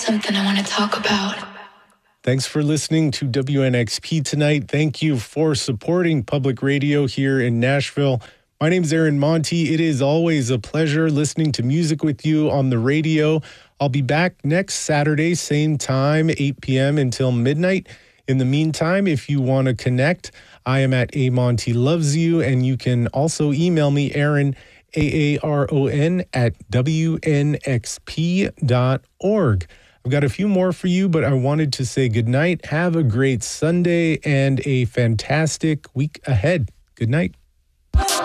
something I want to talk about. Thanks for listening to WNXP tonight. Thank you for supporting public radio here in Nashville. My name is Aaron Monty. It is always a pleasure listening to music with you on the radio. I'll be back next Saturday, same time, 8 p.m. until midnight. In the meantime, if you want to connect, I am at amontylovesyou, and you can also email me, Aaron, AARON, at WNXP.org. I've got a few more for you, but I wanted to say goodnight. Have a great Sunday and a fantastic week ahead. Good night.